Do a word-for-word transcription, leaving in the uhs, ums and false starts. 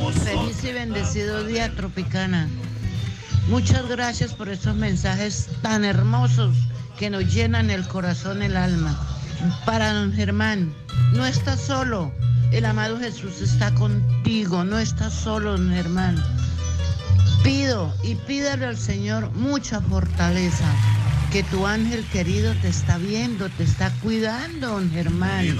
Feliz y bendecido día, Tropicana. Muchas gracias por estos mensajes tan hermosos que nos llenan el corazón, el alma. Para don Germán, no estás solo. El amado Jesús está contigo. No estás solo, don Germán. Pido y pídale al Señor mucha fortaleza. Que tu ángel querido te está viendo, te está cuidando, don Germán.